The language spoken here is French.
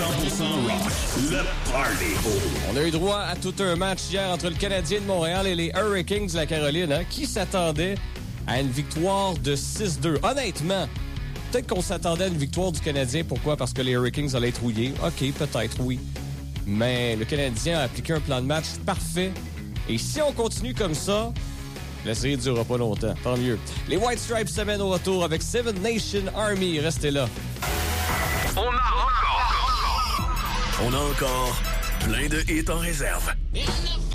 rock, le Party. On a eu droit à tout un match hier entre le Canadien de Montréal et les Hurricanes de la Caroline. Hein? Qui s'attendait à une victoire de 6-2? Honnêtement, peut-être qu'on s'attendait à une victoire du Canadien. Pourquoi? Parce que les Hurricanes allaient être rouillés. OK, peut-être, oui. Mais le Canadien a appliqué un plan de match parfait. Et si on continue comme ça, la série ne durera pas longtemps. Tant mieux. Les White Stripes s'amènent au retour avec Seven Nation Army. Restez là. On a encore plein de hits en réserve.